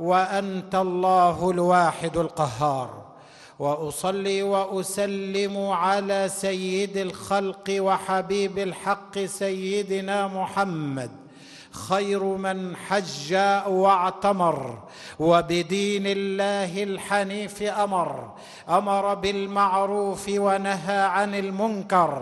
وأنت الله الواحد القهار. وأصلي وأسلم على سيد الخلق وحبيب الحق سيدنا محمد، خير من حج واعتمر، وبدين الله الحنيف أمر بالمعروف ونهى عن المنكر،